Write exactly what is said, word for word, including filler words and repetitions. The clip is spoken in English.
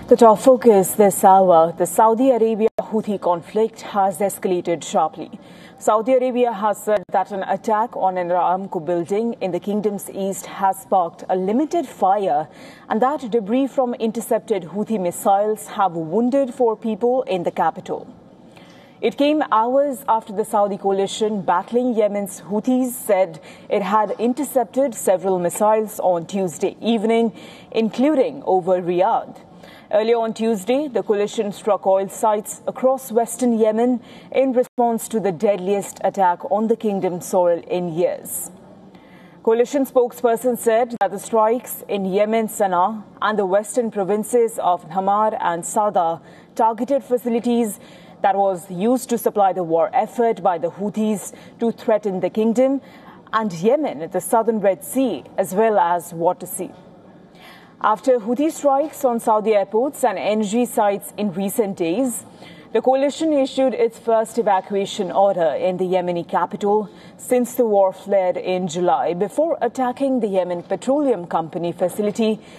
The top focus this hour, the Saudi Arabia-Houthi conflict has escalated sharply. Saudi Arabia has said that an attack on an Aramco building in the kingdom's east has sparked a limited fire and that debris from intercepted Houthi missiles have wounded four people in the capital. It came hours after the Saudi coalition battling Yemen's Houthis said it had intercepted several missiles on Tuesday evening, including over Riyadh. Earlier on Tuesday, the coalition struck oil sites across western Yemen in response to the deadliest attack on the kingdom's soil in years. Coalition spokesperson said that the strikes in Yemen, Sana'a, and the western provinces of Hamar and Sada targeted facilities that was used to supply the war effort by the Houthis to threaten the kingdom and Yemen, the southern Red Sea, as well as Water Sea. After Houthi strikes on Saudi airports and energy sites in recent days, the coalition issued its first evacuation order in the Yemeni capital since the war flared in July before attacking the Yemen Petroleum Company facility